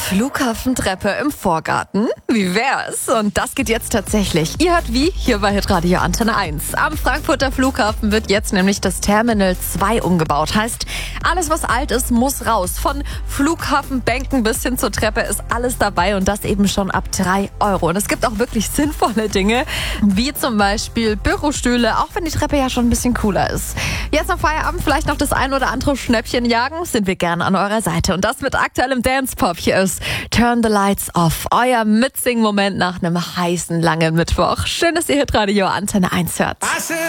Flughafentreppe im Vorgarten? Wie wär's? Und das geht jetzt tatsächlich. Ihr hört wie? Hier bei Hitradio Antenne 1. Am Frankfurter Flughafen wird jetzt nämlich das Terminal 2 umgebaut. Heißt, alles was alt ist, muss raus. Von Flughafenbänken bis hin zur Treppe ist alles dabei und das eben schon ab 3 Euro. Und es gibt auch wirklich sinnvolle Dinge, wie zum Beispiel Bürostühle, auch wenn die Treppe ja schon ein bisschen cooler ist. Jetzt am Feierabend vielleicht noch das ein oder andere Schnäppchen jagen, sind wir gerne an eurer Seite. Und das mit aktuellem Dance-Pop. Hier ist Turn the Lights Off, euer Mitsing-Moment nach einem heißen, langen Mittwoch. Schön, dass ihr Hitradio Antenne 1 hört.